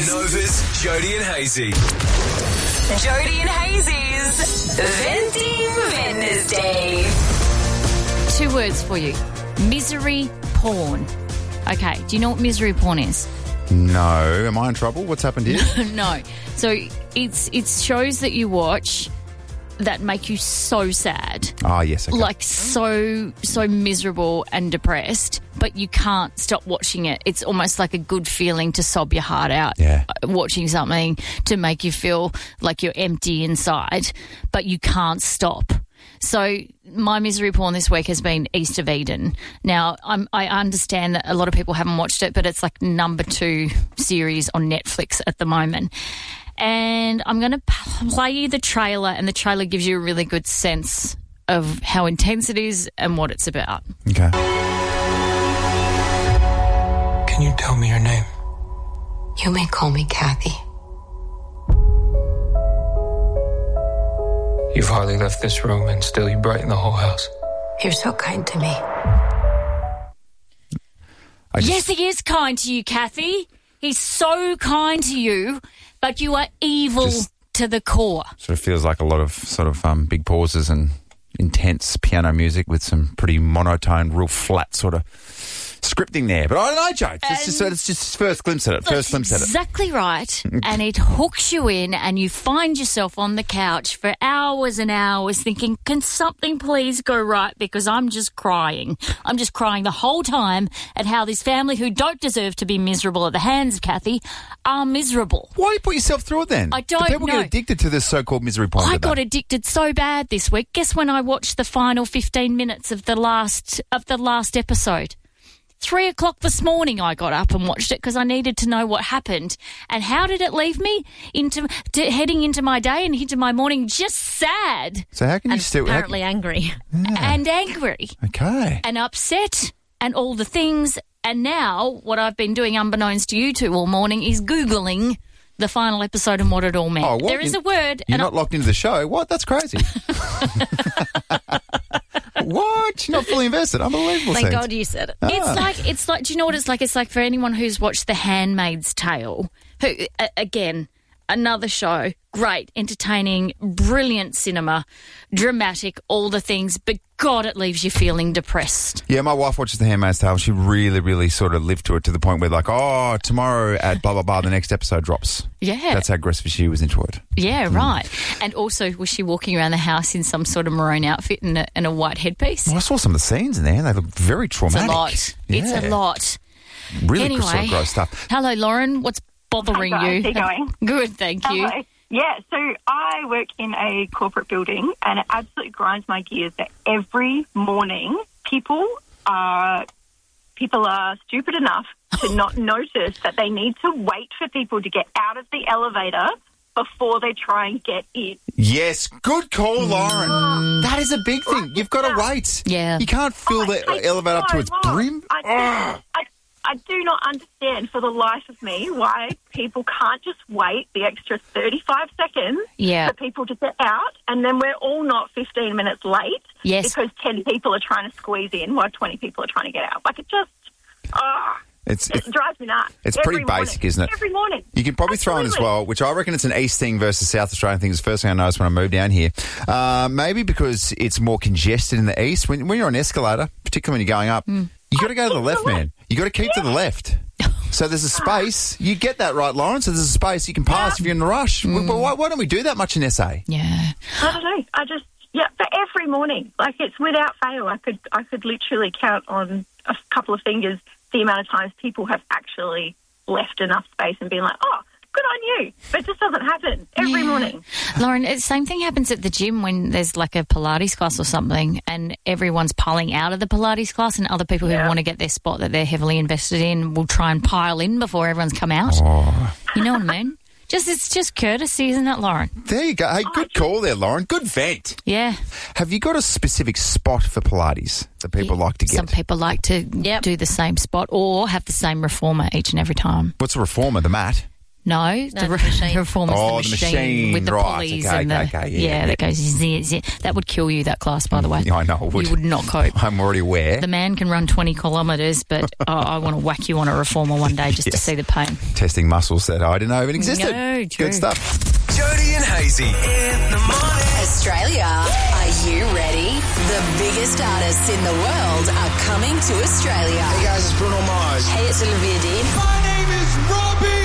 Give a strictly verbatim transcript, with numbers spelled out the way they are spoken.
Nova's Jody and Hazy. Jody and Hazy's Venting Wednesday. Two words for you. Misery porn. Okay, do you know what misery porn is? No. Am I in trouble? What's happened here? No. So it's it's shows that you watch that make you so sad. Ah, yes. Okay. Like so, so miserable and depressed, but you can't stop watching it. It's almost like a good feeling to sob your heart out. Yeah. Watching something to make you feel like you're empty inside, but you can't stop. So my misery porn this week has been East of Eden. Now, I'm, I understand that a lot of people haven't watched it, but it's like number two series on Netflix at the moment. And I'm going to play you the trailer, and the trailer gives you a really good sense of how intense it is and what it's about. Okay. Can you tell me your name? You may call me Kathy. You've hardly left this room and still you brighten the whole house. You're so kind to me. I just, Yes, he is kind to you, Kathy. He's so kind to you, but you are evil Just- to the core. Sort of feels like a lot of sort of um, big pauses and intense piano music with some pretty monotone, real flat sort of scripting there. But I don't know, Joe. It's just, it's just first glimpse at it. First glimpse at it. Exactly right. And it hooks you in, and you find yourself on the couch for hours and hours thinking, can something please go right? Because I'm just crying. I'm just crying the whole time at how this family, who don't deserve to be miserable at the hands of Kathy, are miserable. Why do you put yourself through it then? I don't Do people know. get addicted to this so-called misery porn? I don't got they? addicted so bad this week. Guess when I watched the final fifteen minutes of the last of the last episode? Three o'clock this morning I got up and watched it because I needed to know what happened. And how did it leave me? Into to, heading into my day and into my morning just sad So how can you And still... how apparently angry. and angry can- okay. and upset and all the things. And now what I've been doing, unbeknownst to you two all morning, is Googling the final episode and what it all meant. Oh, what? There is a word. You're and not I- locked into the show? What? That's crazy. What? You're not fully invested? Unbelievable. Thank Saints. God you said it. It's Ah. like, it's like, do you know what it's like? It's like for anyone who's watched The Handmaid's Tale, who, a- again, another show, great, entertaining, brilliant cinema, dramatic, all the things, but God, it leaves you feeling depressed. Yeah, my wife watches The Handmaid's Tale. She really, really sort of lived to it to the point where, like, oh, tomorrow at blah, blah, blah, the next episode drops. Yeah. That's how aggressive she was into it. Yeah, right. And also, was she walking around the house in some sort of maroon outfit and a, and a white headpiece? Well, I saw some of the scenes in there. They look very It's traumatic. a lot. It's Yeah. a lot. Really Anyway. sort of gross stuff. Hello, Lauren. What's bothering Hi, guys. you? How you going? Good, thank you. Hello. Yeah, so I work in a corporate building, and it absolutely grinds my gears that every morning people are people are stupid enough to not notice that they need to wait for people to get out of the elevator before they try and get in. Yes, good call, Lauren. That is a big thing. You've got to wait. Yeah. You can't fill Oh, the it takes elevator up to so its long. brim. I, I, I do not understand for the life of me why people can't just wait the extra thirty-five seconds Yeah. for people to get out, and then we're all not fifteen minutes late Yes. because ten people are trying to squeeze in while twenty people are trying to get out. Like, it just, ah, It's, it it's drives me nuts. it's Every pretty basic, morning. isn't it? Every morning. You can probably throw in as Absolutely. well, which I reckon it's an East thing versus South Australian thing. It's the first thing I noticed when I moved down here. Uh, maybe because it's more congested in the East. When, when you're on an escalator, particularly when you're going up, Mm. you got to go to the Keep left, to the man. You got to keep to the left. So there's a space. You get that right, Lauren. So there's a space you can pass if you're in a rush. Mm. But why, why don't we do that much in S A? Yeah. I don't know. I just, yeah, but every morning, like, it's without fail. I could, I could literally count on a couple of fingers the amount of times people have actually left enough space and been like, oh, good on you. But it just doesn't happen every Yeah. morning. Lauren, the same thing happens at the gym when there's like a Pilates class or something and everyone's piling out of the Pilates class, and other people who Yeah. want to get their spot that they're heavily invested in will try and pile in before everyone's come out. Oh. You know what I mean? Just It's just courtesy, isn't it, Lauren? There you go. Hey, good call there, Lauren. Good vent. Yeah. Have you got a specific spot for Pilates that people like to get? Some people like to Yep. do the same spot or have the same reformer each and every time. What's a reformer? The mat? No, the, the re- machine. reform is Oh, the the machine, machine, with the right, pulleys okay, and the okay, okay, yeah, yeah. that goes zzz, zzz. That would kill you. That class, by the way. Yeah, I know it would. You would not cope. I'm already aware. The man can run twenty kilometres, but oh, I want to whack you on a reformer one day just to Yes. see the pain. Testing muscles that I didn't know even existed. No, true. Good stuff. Jody and Hazy in the morning. Australia, are you ready? The biggest artists in the world are coming to Australia. Hey guys, it's Bruno Mars. Hey, it's Olivia Dean. My name is Robbie.